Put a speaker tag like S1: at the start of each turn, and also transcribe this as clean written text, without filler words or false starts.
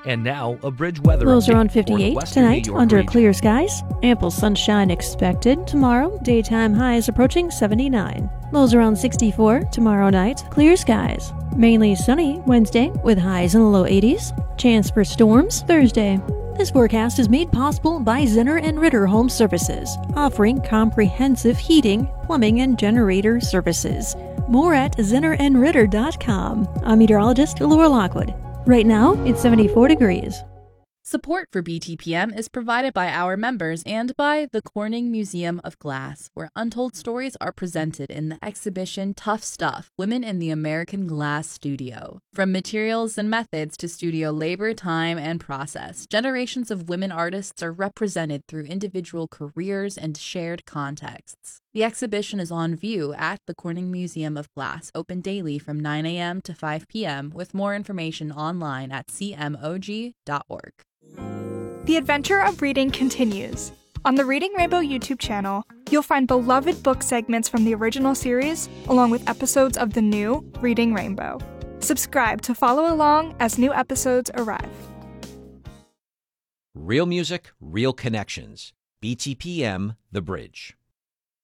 S1: And now, a Bridge weather
S2: Lows
S1: update
S2: around
S1: for the
S2: 58
S1: Western New
S2: tonight
S1: York
S2: under
S1: region.
S2: clear skies. Ample sunshine expected. Tomorrow, daytime highs approaching 79. Lows around 64 tomorrow night. Clear skies. Mainly sunny Wednesday with highs in the low 80s. Chance for storms Thursday. This forecast is made possible by Zinner and Ritter Home Services, offering comprehensive heating, plumbing, and generator services. More at zinnerandritter.com. I'm meteorologist Laura Lockwood. Right now, it's 74 degrees.
S3: Support for BTPM is provided by our members and by the Corning Museum of Glass, where untold stories are presented in the exhibition Tough Stuff, Women in the American Glass Studio. From materials and methods to studio labor, time, and process, generations of women artists are represented through individual careers and shared contexts. The exhibition is on view at the Corning Museum of Glass, open daily from 9 a.m. to 5 p.m., with more information online at cmog.org.
S4: The adventure of reading continues. On the Reading Rainbow YouTube channel, you'll find beloved book segments from the original series, along with episodes of the new Reading Rainbow. Subscribe to follow along as new episodes arrive.
S5: Real music, real connections. BTPM, The Bridge.